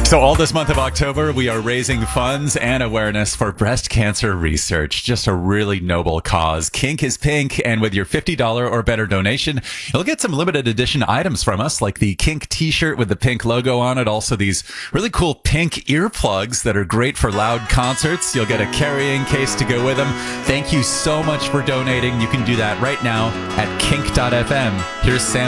So all this month of October, we are raising funds and awareness for breast cancer research. Just a really noble cause. Kink is pink, and with your $50 or better donation, you'll get some limited edition items from us, like the Kink t-shirt with the pink logo on it. Also, these really cool pink earplugs that are great for loud concerts. You'll get a carrying case to go with them. Thank you so much for donating. You can do that right now at kink.fm. Here's Sam